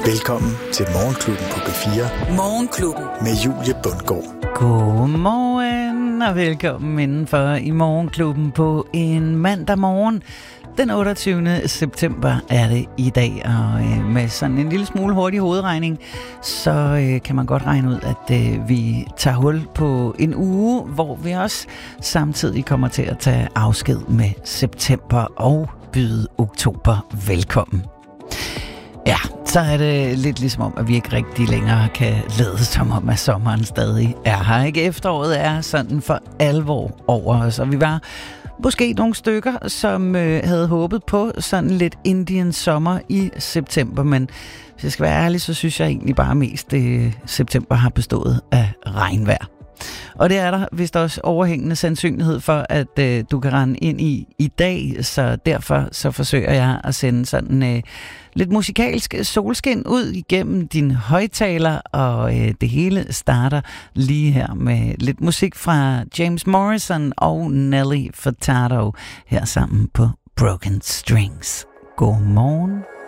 Velkommen til Morgenklubben på B4. Morgenklubben. Med Julie Bundgaard. Godmorgen og velkommen indenfor i Morgenklubben på en mandag morgen. Den 28. september er det i dag, og med sådan en lille smule hurtig hovedregning, så kan man godt regne ud, at vi tager hul på en uge, hvor vi også samtidig kommer til at tage afsked med september og byde oktober velkommen. Ja, så er det lidt ligesom om, at vi ikke rigtig længere kan lade som om, at sommeren stadig er her. Ikke? Efteråret er sådan for alvor over os, og vi var måske nogle stykker, som havde håbet på sådan lidt Indian sommer i september, men hvis jeg skal være ærlig, så synes jeg egentlig bare mest, september har bestået af regnvejr. Og det er der vist også overhængende sandsynlighed for, at du kan rende ind i dag, så derfor så forsøger jeg at sende sådan lidt musikalsk solskin ud igennem din højttaler, og det hele starter lige her med lidt musik fra James Morrison og Nelly Furtado her sammen på Broken Strings. God morgen.